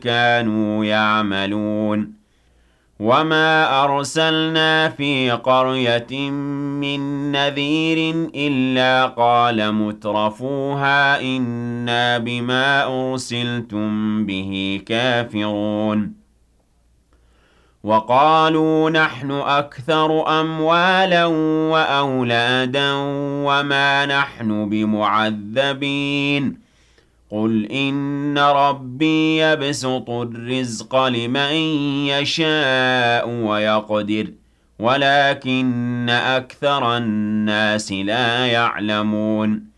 كانوا يعملون وما أرسلنا في قرية من نذير إلا قال مترفوها إنا بما أرسلتم به كافرون وقالوا نحن أكثر أموالا وأولادا وما نحن بمعذبين قل إن ربي يبسط الرزق لمن يشاء ويقدر ولكن أكثر الناس لا يعلمون